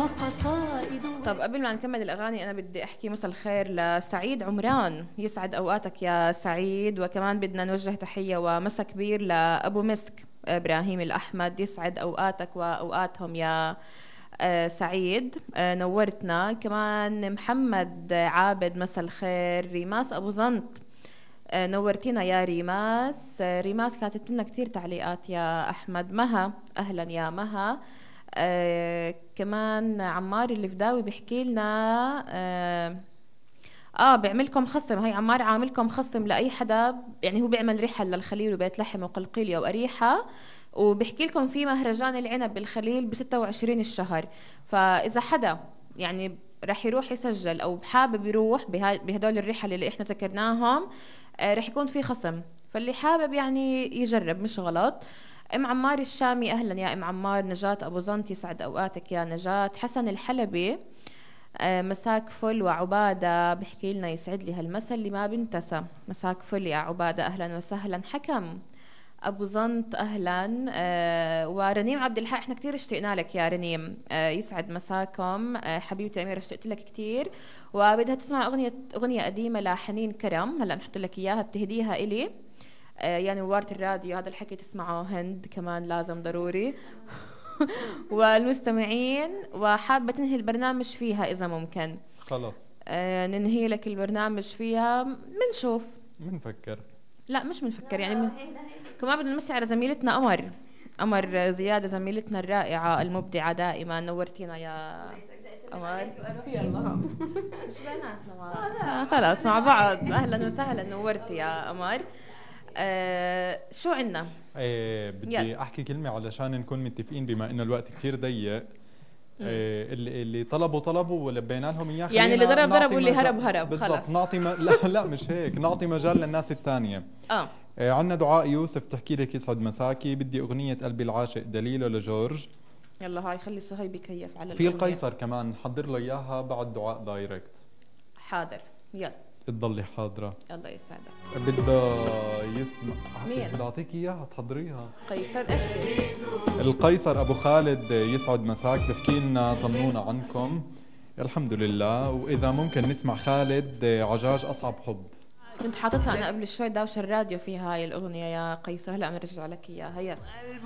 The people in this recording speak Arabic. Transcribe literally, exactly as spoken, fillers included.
قصائد. طب قبل ما نكمل الأغاني أنا بدي أحكي مساء الخير لسعيد عمران، يسعد أوقاتك يا سعيد. وكمان بدنا نوجه تحية ومساء كبير لأبو مسك إبراهيم الأحمد، يسعد أوقاتك وأوقاتهم يا آه سعيد. آه نورتنا. كمان محمد عابد مساء الخير. ريماس أبو زنط آه نورتينا يا ريماس. آه ريماس كاتبت لنا كتير تعليقات يا أحمد. مها أهلا يا مها. آه كمان عمار الفداوي بيحكي لنا آه, اه بيعملكم خصم. هي عمار عاملكم خصم لاي حدا، يعني هو بيعمل رحل للخليل وبيت لحم وقلقيلية واريحة، وبحكي لكم في مهرجان العنب بالخليل ب ستة وعشرين الشهر. فاذا حدا يعني رح يروح يسجل او حابب يروح بهدول الرحل اللي احنا ذكرناهم، آه رح يكون في خصم. فاللي حابب يعني يجرب مش غلط. ام عمار الشامي اهلا يا ام عمار. نجاة ابو زنت يسعد اوقاتك يا نجاة. حسن الحلبي آه مساك فل. وعبادة بحكي لنا يسعد لي هالمسا اللي ما بنتسى. مساك فل يا عبادة أهلا وسهلا. حكم أبو زنط أهلا. آه ورنيم عبد الحق احنا كتير اشتقنا لك يا رنيم. آه يسعد مساكم. آه حبيبتي أميرة اشتقت لك كتير، وبدها تسمع أغنية أغنية قديمة لحنين كرم، هلا بنحط لك إياها بتهديها إلي. آه يعني نوارة الراديو هذا الحكي تسمعه هند كمان لازم ضروري. والمستمعين، وحابة تنهي البرنامج فيها إذا ممكن. خلص آه ننهي لك البرنامج فيها. منشوف منفكر. لا مش منفكر يعني من... كمان بدنا نمسي على زميلتنا قمر. قمر زيادة زميلتنا الرائعة المبدعة دائما. نورتينا يا قمر. يلا مش بيناتنا خلاص مع بعض. أهلا وسهلا نورتي يا قمر. آه شو عنا؟ ايه بدي يلا. احكي كلمه علشان نكون متفقين بما انه الوقت كتير ضيق. إيه اللي اللي طلبوا طلبوا ولبينا لهم اياه، يعني اللي ضرب ضرب واللي مجال... هرب هرب بالضبط. نعطي م... لا لا مش هيك، نعطي مجال للناس الثانيه. اه إيه عندنا دعاء يوسف تحكي لك يسعد مساكي، بدي اغنيه قلبي العاشق دليله لجورج. يلا هاي خلي صهيب يكيف على في الأغنية. القيصر كمان نحضر له اياها بعد دعاء دايركت. حاضر يلا. تضلي حاضره. الله يسعدك. بدها يسمع. مين؟ بدي اعطيك اياها تحضريها. قيصر احكي. القيصر ابو خالد يسعد مساك، بحكي لنا طمنونا عنكم. الحمد لله. واذا ممكن نسمع خالد عجاج اصعب حب. كنت حاططها انا قبل شوي دوشه الراديو فيها هاي الاغنيه يا قيصر، هلا بنرجع لك اياها. يلا.